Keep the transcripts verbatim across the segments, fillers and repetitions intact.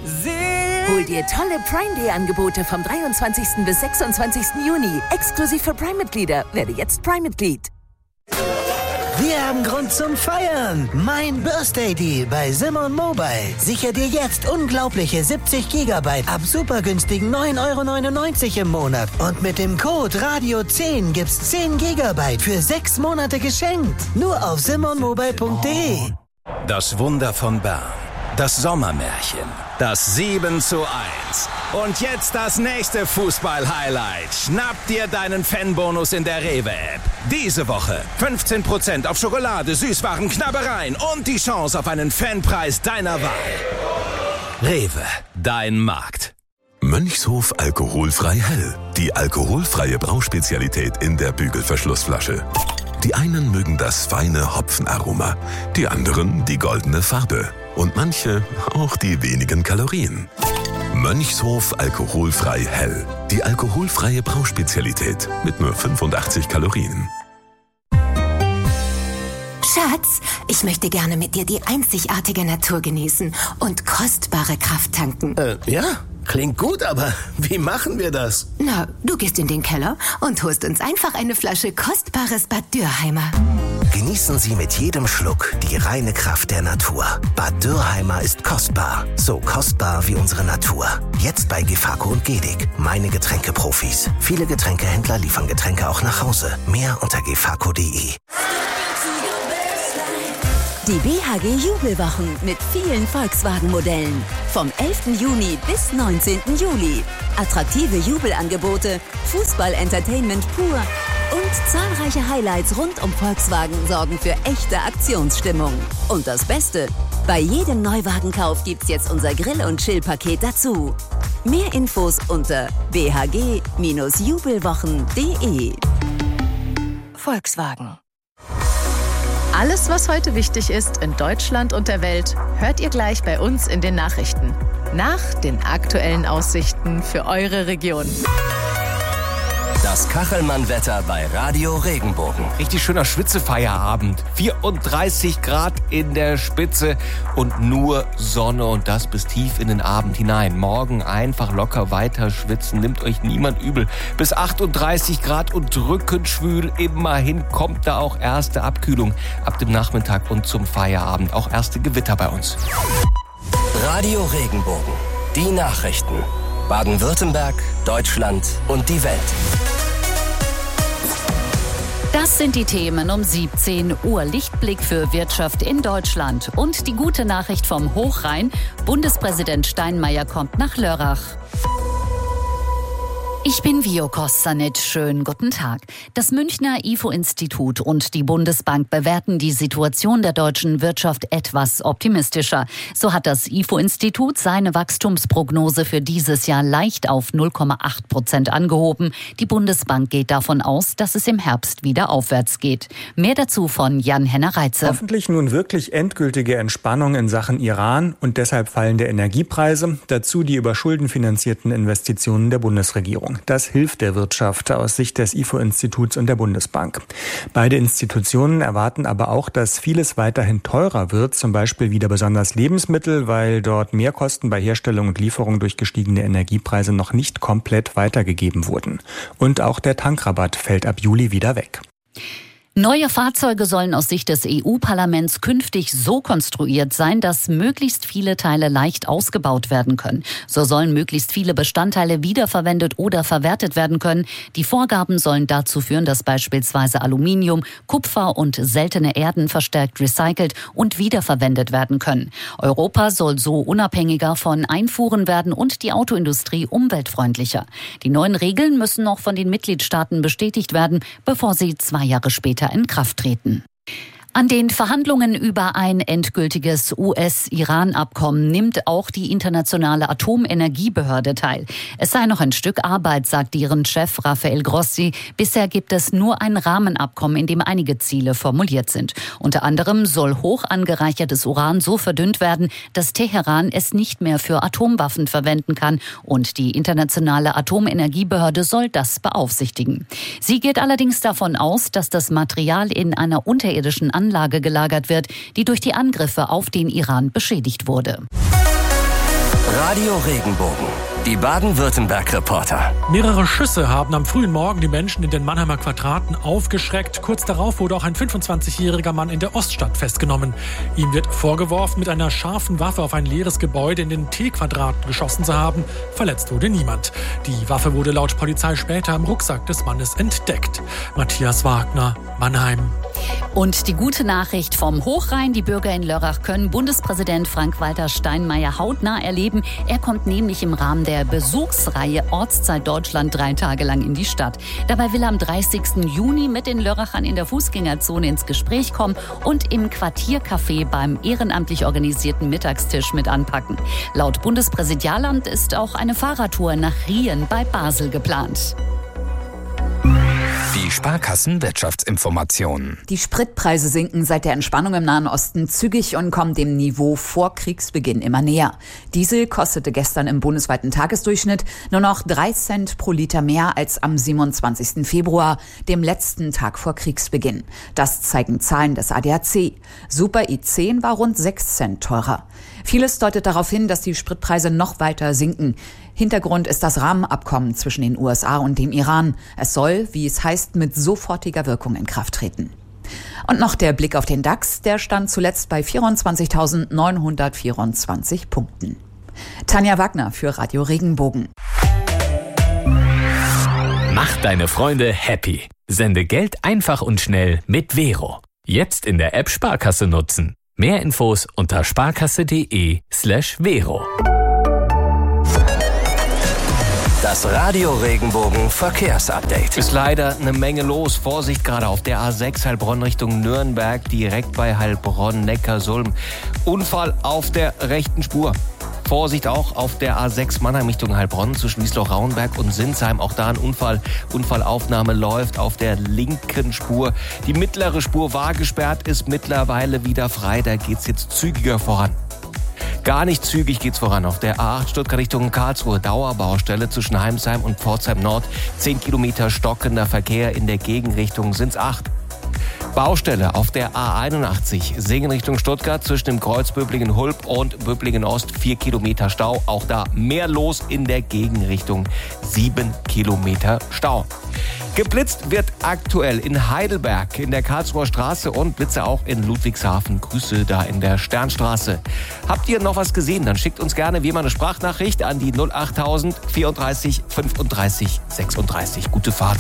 Hol dir tolle Prime Day Angebote vom dreiundzwanzigsten bis sechsundzwanzigsten Juni. Exklusiv für Prime-Mitglieder. Werde jetzt Prime-Mitglied. Wir haben Grund zum Feiern. Mein Birthday Deal bei Simon Mobile. Sicher dir jetzt unglaubliche siebzig Gigabyte ab super günstigen neun Euro neunundneunzig im Monat. Und mit dem Code Radio zehn gibt's zehn Gigabyte für sechs Monate geschenkt. Nur auf simon mobile punkt de. Das Wunder von Bern. Das Sommermärchen. Das sieben zu eins. Und jetzt das nächste Fußball-Highlight. Schnapp dir deinen Fanbonus in der Rewe-App. Diese Woche fünfzehn Prozent auf Schokolade, Süßwaren, Knabbereien und die Chance auf einen Fanpreis deiner Wahl. Rewe, dein Markt. Mönchshof alkoholfrei hell. Die alkoholfreie Brauspezialität in der Bügelverschlussflasche. Die einen mögen das feine Hopfenaroma, die anderen die goldene Farbe und manche auch die wenigen Kalorien. Mönchshof alkoholfrei hell. Die alkoholfreie Brauspezialität mit nur fünfundachtzig Kalorien. Schatz, ich möchte gerne mit dir die einzigartige Natur genießen und kostbare Kraft tanken. Äh, ja, klingt gut, aber wie machen wir das? Na, du gehst in den Keller und holst uns einfach eine Flasche kostbares Bad Dürrheimer. Genießen Sie mit jedem Schluck die reine Kraft der Natur. Bad Dürrheimer ist kostbar. So kostbar wie unsere Natur. Jetzt bei Gefako und Gedig. Meine Getränkeprofis. Viele Getränkehändler liefern Getränke auch nach Hause. Mehr unter gefako punkt de. Die B H G Jubelwochen mit vielen Volkswagen-Modellen. Vom elften Juni bis neunzehnten Juli. Attraktive Jubelangebote, Fußball-Entertainment pur und zahlreiche Highlights rund um Volkswagen sorgen für echte Aktionsstimmung. Und das Beste, bei jedem Neuwagenkauf gibt's jetzt unser Grill- und Chill-Paket dazu. Mehr Infos unter b h g jubelwochen punkt de. Volkswagen. Alles, was heute wichtig ist in Deutschland und der Welt, hört ihr gleich bei uns in den Nachrichten. Nach den aktuellen Aussichten für eure Region. Das Kachelmann-Wetter bei Radio Regenbogen. Richtig schöner Schwitzefeierabend. vierunddreißig Grad in der Spitze und nur Sonne und das bis tief in den Abend hinein. Morgen einfach locker weiter schwitzen, nimmt euch niemand übel. Bis achtunddreißig Grad und drückend schwül. Immerhin kommt da auch erste Abkühlung ab dem Nachmittag und zum Feierabend. Auch erste Gewitter bei uns. Radio Regenbogen. Die Nachrichten. Baden-Württemberg, Deutschland und die Welt. Das sind die Themen um siebzehn Uhr. Lichtblick für Wirtschaft in Deutschland. Und die gute Nachricht vom Hochrhein. Bundespräsident Steinmeier kommt nach Lörrach. Ich bin Vio Kossanet. Schönen guten Tag. Das Münchner I F O-Institut und die Bundesbank bewerten die Situation der deutschen Wirtschaft etwas optimistischer. So hat das I F O-Institut seine Wachstumsprognose für dieses Jahr leicht auf null Komma acht Prozent angehoben. Die Bundesbank geht davon aus, dass es im Herbst wieder aufwärts geht. Mehr dazu von Jan-Henner Reitze. Hoffentlich nun wirklich endgültige Entspannung in Sachen Iran und deshalb fallende Energiepreise. Dazu die über Schulden finanzierten Investitionen der Bundesregierung. Das hilft der Wirtschaft aus Sicht des I F O-Instituts und der Bundesbank. Beide Institutionen erwarten aber auch, dass vieles weiterhin teurer wird, zum Beispiel wieder besonders Lebensmittel, weil dort Mehrkosten bei Herstellung und Lieferung durch gestiegene Energiepreise noch nicht komplett weitergegeben wurden. Und auch der Tankrabatt fällt ab Juli wieder weg. Neue Fahrzeuge sollen aus Sicht des E U-Parlaments künftig so konstruiert sein, dass möglichst viele Teile leicht ausgebaut werden können. So sollen möglichst viele Bestandteile wiederverwendet oder verwertet werden können. Die Vorgaben sollen dazu führen, dass beispielsweise Aluminium, Kupfer und seltene Erden verstärkt recycelt und wiederverwendet werden können. Europa soll so unabhängiger von Einfuhren werden und die Autoindustrie umweltfreundlicher. Die neuen Regeln müssen noch von den Mitgliedstaaten bestätigt werden, bevor sie zwei Jahre später in Kraft treten. An den Verhandlungen über ein endgültiges U S-Iran-Abkommen nimmt auch die Internationale Atomenergiebehörde teil. Es sei noch ein Stück Arbeit, sagt deren Chef Rafael Grossi. Bisher gibt es nur ein Rahmenabkommen, in dem einige Ziele formuliert sind. Unter anderem soll hoch angereichertes Uran so verdünnt werden, dass Teheran es nicht mehr für Atomwaffen verwenden kann. Und die Internationale Atomenergiebehörde soll das beaufsichtigen. Sie geht allerdings davon aus, dass das Material in einer unterirdischen Anlage gelagert wird, die durch die Angriffe auf den Iran beschädigt wurde. Radio Regenbogen. Die Baden-Württemberg-Reporter. Mehrere Schüsse haben am frühen Morgen die Menschen in den Mannheimer Quadraten aufgeschreckt. Kurz darauf wurde auch ein fünfundzwanzigjähriger Mann in der Oststadt festgenommen. Ihm wird vorgeworfen, mit einer scharfen Waffe auf ein leeres Gebäude in den T-Quadraten geschossen zu haben. Verletzt wurde niemand. Die Waffe wurde laut Polizei später im Rucksack des Mannes entdeckt. Matthias Wagner, Mannheim. Und die gute Nachricht vom Hochrhein. Die Bürger in Lörrach können Bundespräsident Frank-Walter Steinmeier hautnah erleben. Er kommt nämlich im Rahmen der Besuchsreihe Ortszeit Deutschland drei Tage lang in die Stadt. Dabei will er am dreißigsten Juni mit den Lörrachern in der Fußgängerzone ins Gespräch kommen und im Quartiercafé beim ehrenamtlich organisierten Mittagstisch mit anpacken. Laut Bundespräsidialamt ist auch eine Fahrradtour nach Rien bei Basel geplant. Die Sparkassen-Wirtschaftsinformationen. Die Spritpreise sinken seit der Entspannung im Nahen Osten zügig und kommen dem Niveau vor Kriegsbeginn immer näher. Diesel kostete gestern im bundesweiten Tagesdurchschnitt nur noch drei Cent pro Liter mehr als am siebenundzwanzigsten Februar, dem letzten Tag vor Kriegsbeginn. Das zeigen Zahlen des A D A C. Super I zehn war rund sechs Cent teurer. Vieles deutet darauf hin, dass die Spritpreise noch weiter sinken. Hintergrund ist das Rahmenabkommen zwischen den U S A und dem Iran. Es soll, wie es heißt, mit sofortiger Wirkung in Kraft treten. Und noch der Blick auf den DAX, der stand zuletzt bei vierundzwanzigtausendneunhundertvierundzwanzig Punkten. Tanja Wagner für Radio Regenbogen. Mach deine Freunde happy. Sende Geld einfach und schnell mit Vero. Jetzt in der App Sparkasse nutzen. Mehr Infos unter sparkasse.de slash Vero. Das Radio Regenbogen Verkehrsupdate. Ist leider eine Menge los. Vorsicht gerade auf der A sechs Heilbronn Richtung Nürnberg, direkt bei Heilbronn Neckarsulm. Unfall auf der rechten Spur. Vorsicht auch auf der A sechs Mannheim Richtung Heilbronn zwischen Wiesloch-Rauenberg und Sinsheim. Auch da ein Unfall. Unfallaufnahme läuft auf der linken Spur. Die mittlere Spur war gesperrt, ist mittlerweile wieder frei. Da geht's jetzt zügiger voran. Gar nicht zügig geht's voran auf der A acht Stuttgart Richtung Karlsruhe. Dauerbaustelle zwischen Heimsheim und Pforzheim Nord. Zehn Kilometer stockender Verkehr, in der Gegenrichtung sind's acht. Baustelle auf der A einundachtzig, Singen Richtung Stuttgart zwischen dem Kreuz Böblingen-Hulb und Böblingen-Ost, vier Kilometer Stau. Auch da mehr los in der Gegenrichtung, sieben Kilometer Stau. Geblitzt wird aktuell in Heidelberg, in der Karlsruher Straße und Blitze auch in Ludwigshafen. Grüße da in der Sternstraße. Habt ihr noch was gesehen? Dann schickt uns gerne wie immer eine Sprachnachricht an die null achttausend vierunddreißig fünfunddreißig sechsunddreißig. Gute Fahrt.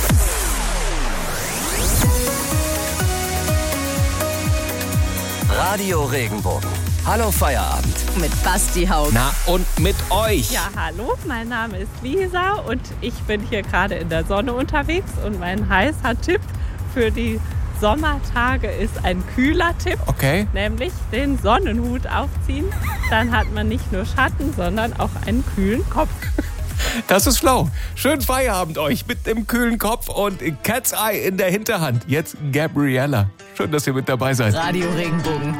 Radio Regenbogen. Hallo Feierabend. Mit Basti Haug. Na und mit euch. Ja, hallo, mein Name ist Lisa und ich bin hier gerade in der Sonne unterwegs und mein heißer Tipp für die Sommertage ist ein kühler Tipp. Okay. Nämlich den Sonnenhut aufziehen. Dann hat man nicht nur Schatten, sondern auch einen kühlen Kopf. Das ist schlau. Schönen Feierabend euch mit dem kühlen Kopf und Cat's Eye in der Hinterhand. Jetzt Gabriella. Schön, dass ihr mit dabei seid. Radio Regenbogen.